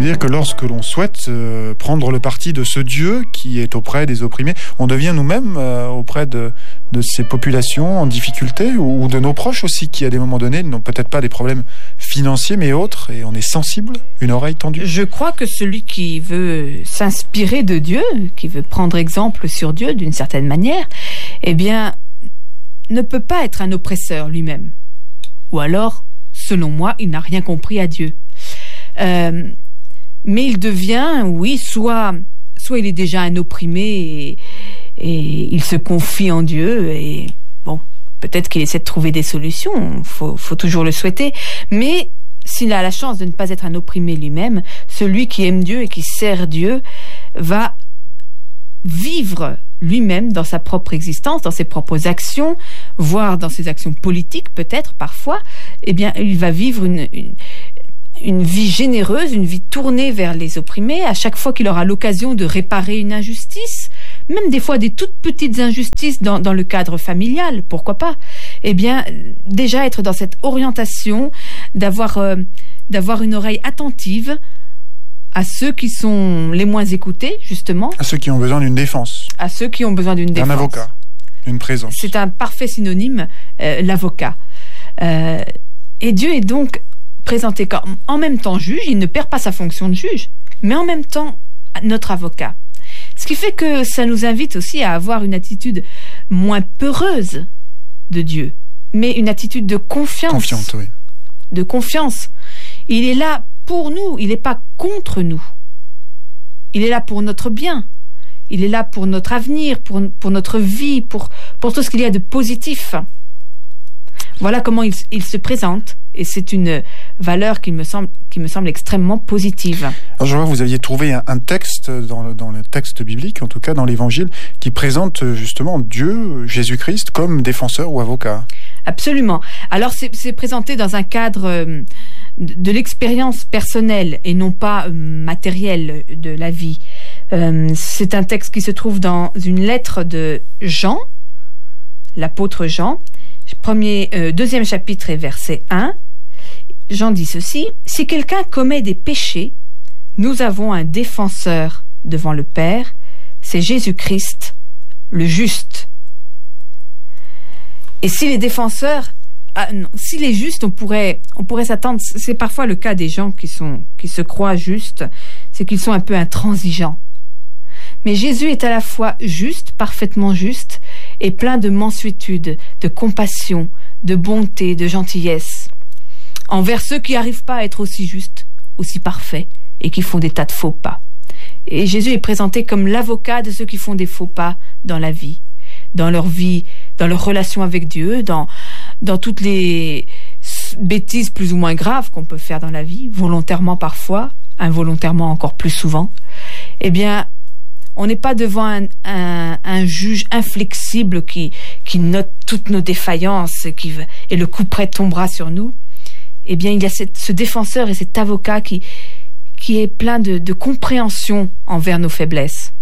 C'est-à-dire que lorsque l'on souhaite prendre le parti de ce Dieu qui est auprès des opprimés, on devient nous-mêmes auprès de ces populations en difficulté ou de nos proches aussi qui, à des moments donnés, n'ont peut-être pas des problèmes financiers mais autres, et on est sensible, une oreille tendue. Je crois que celui qui veut s'inspirer de Dieu, qui veut prendre exemple sur Dieu d'une certaine manière, eh bien, ne peut pas être un oppresseur lui-même. Ou alors, selon moi, il n'a rien compris à Dieu. Mais il devient, oui, soit il est déjà un opprimé et il se confie en Dieu et bon, peut-être qu'il essaie de trouver des solutions, faut toujours le souhaiter, mais s'il a la chance de ne pas être un opprimé lui-même, celui qui aime Dieu et qui sert Dieu va vivre lui-même dans sa propre existence, dans ses propres actions, voire dans ses actions politiques peut-être parfois, eh bien il va vivre une vie généreuse, une vie tournée vers les opprimés, à chaque fois qu'il aura l'occasion de réparer une injustice, même des fois des toutes petites injustices dans le cadre familial, pourquoi pas, eh bien, déjà être dans cette orientation, d'avoir une oreille attentive à ceux qui sont les moins écoutés, justement. À ceux qui ont besoin d'une défense. À ceux qui ont besoin d'une défense. Un avocat, une présence. C'est un parfait synonyme, l'avocat. Et Dieu est donc présenté comme en même temps juge, il ne perd pas sa fonction de juge, mais en même temps notre avocat. Ce qui fait que ça nous invite aussi à avoir une attitude moins peureuse de Dieu, mais une attitude de confiance. Confiante, oui. De confiance. Il est là pour nous, il n'est pas contre nous. Il est là pour notre bien. Il est là pour notre avenir, pour notre vie, pour tout ce qu'il y a de positif. Voilà comment il se présente. Et c'est une valeur qui me semble extrêmement positive. Alors je vois que vous aviez trouvé un texte dans le texte biblique, en tout cas dans l'Évangile, qui présente justement Dieu, Jésus-Christ, comme défenseur ou avocat. Absolument. Alors c'est présenté dans un cadre de l'expérience personnelle et non pas matérielle de la vie. C'est un texte qui se trouve dans une lettre de Jean, l'apôtre Jean, deuxième chapitre et verset 1. Jean dit ceci: si quelqu'un commet des péchés, nous avons un défenseur devant le Père, c'est Jésus-Christ, le juste. Et si les défenseurs, s'il est juste, on pourrait s'attendre, c'est parfois le cas des gens qui se croient justes, c'est qu'ils sont un peu intransigeants. Mais Jésus est à la fois juste, parfaitement juste, et plein de mansuétude, de compassion, de bonté, de gentillesse, envers ceux qui n'arrivent pas à être aussi justes, aussi parfaits, et qui font des tas de faux pas. Et Jésus est présenté comme l'avocat de ceux qui font des faux pas dans la vie, dans leur relation avec Dieu, dans toutes les bêtises plus ou moins graves qu'on peut faire dans la vie, volontairement parfois, involontairement encore plus souvent. Eh bien, on n'est pas devant un juge inflexible qui note toutes nos défaillances et le coup près tombera sur nous. Eh bien, il y a ce défenseur et cet avocat qui est plein de compréhension envers nos faiblesses.